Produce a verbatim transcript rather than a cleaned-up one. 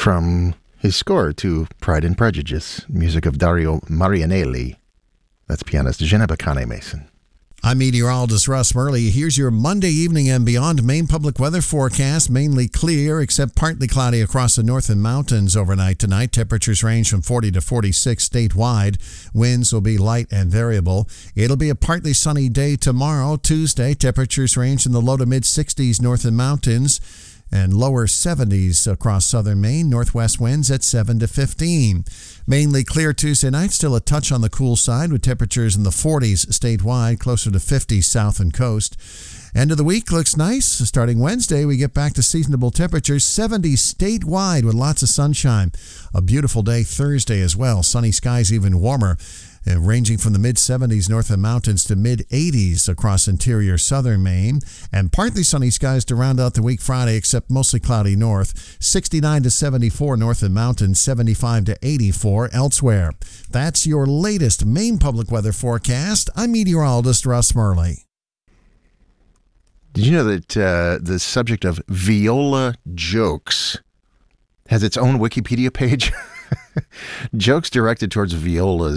from his score to Pride and Prejudice, music of Dario Marianelli. That's pianist Geneva Kane-Mason. I'm meteorologist Russ Murley. Here's your Monday evening and beyond Maine public weather forecast. Mainly clear, except partly cloudy across the northern mountains overnight tonight. Temperatures range from forty to forty-six statewide. Winds will be light and variable. It'll be a partly sunny day tomorrow, Tuesday. Temperatures range in the low to mid sixties northern mountains and lower seventies across southern Maine. Northwest winds at seven to fifteen. Mainly clear Tuesday night, still a touch on the cool side with temperatures in the forties statewide, closer to fifty south and coast. End of the week looks nice. Starting Wednesday, we get back to seasonable temperatures, seventy statewide with lots of sunshine. A beautiful day Thursday as well. Sunny skies even warmer, uh, ranging from the mid-seventies north of the mountains to mid-eighties across interior southern Maine. And partly sunny skies to round out the week Friday, except mostly cloudy north. sixty-nine to seventy-four north of the mountains, seventy-five to eighty-four elsewhere. That's your latest Maine public weather forecast. I'm meteorologist Russ Murley. Did you know that uh, the subject of viola jokes has its own Wikipedia page? Jokes directed towards violas